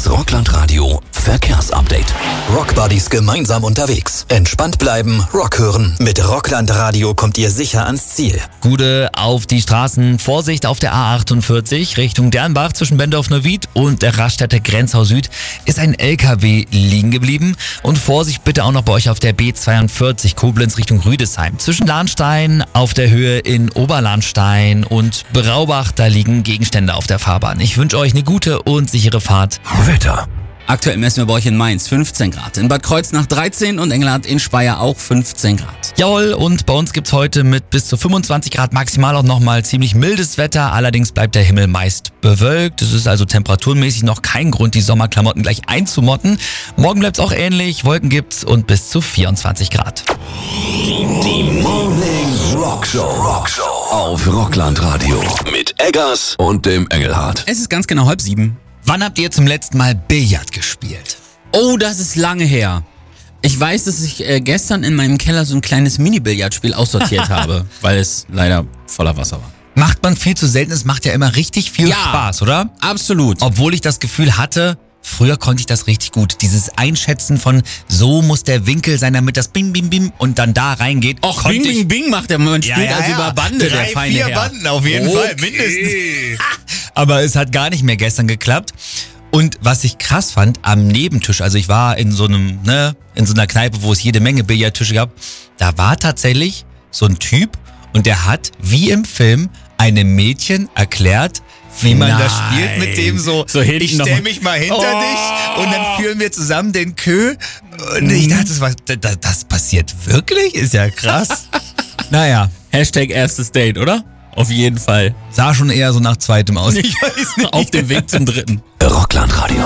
Das Rockland-Radio Verkehrsupdate. Rockbuddies gemeinsam unterwegs. Entspannt bleiben, Rock hören. Mit Rockland-Radio kommt ihr sicher ans Ziel. Gute auf die Straßen. Vorsicht auf der A48 Richtung Dernbach zwischen Bendorf-Neuwied und der Raststätte Grenzau Süd ist ein LKW liegen geblieben. Und Vorsicht bitte auch noch bei euch auf der B42 Koblenz Richtung Rüdesheim. Zwischen Lahnstein auf der Höhe in Oberlahnstein und Braubach, da liegen Gegenstände auf der Fahrbahn. Ich wünsche euch eine gute und sichere Fahrt. Wetter. Aktuell messen wir bei euch in Mainz 15 Grad, in Bad Kreuznach 13 und Engelhardt in Speyer auch 15 Grad. Jawohl, und bei uns gibt's heute mit bis zu 25 Grad maximal auch nochmal ziemlich mildes Wetter. Allerdings bleibt der Himmel meist bewölkt. Es ist also temperaturmäßig noch kein Grund, die Sommerklamotten gleich einzumotten. Morgen bleibt's auch ähnlich, Wolken gibt's und bis zu 24 Grad. Die Morning Rockshow auf Rockland-Radio. Mit Eggers und dem Engelhardt. Es ist ganz genau 6:30. Wann habt ihr zum letzten Mal Billard gespielt? Oh, das ist lange her. Ich weiß, dass ich gestern in meinem Keller so ein kleines Mini-Billardspiel aussortiert habe, weil es leider voller Wasser war. Macht man viel zu selten, es macht ja immer richtig viel Spaß, oder? Absolut. Obwohl ich das Gefühl hatte, früher konnte ich das richtig gut. Dieses Einschätzen von, so muss der Winkel sein, damit das Bing, Bing, Bing und dann da reingeht. Och, Bing, Bing, Bing macht der, man spielt also über Bande, der feine 4 Herr. Banden auf jeden Fall, mindestens. Aber es hat gar nicht mehr gestern geklappt. Und was ich krass fand, am Nebentisch, also ich war in so einer Kneipe, wo es jede Menge Billardtische gab, da war tatsächlich so ein Typ und der hat, wie im Film, einem Mädchen erklärt, wie man das spielt, mit dem so ich stell mich mal hinter dich und dann führen wir zusammen den Kö. Und ich dachte, das passiert wirklich? Ist ja krass. Naja. Hashtag erstes Date, oder? Auf jeden Fall. Sah schon eher so nach zweitem aus. Ich weiß nicht. Auf dem Weg zum dritten. Rockland-Radio.